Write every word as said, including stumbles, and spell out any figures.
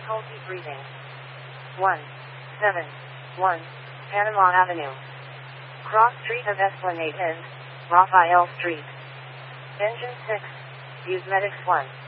Difficulty breathing. one seven one Panama Avenue. Cross Street of Esplanade and Raphael Street. Engine six. Use Medics one.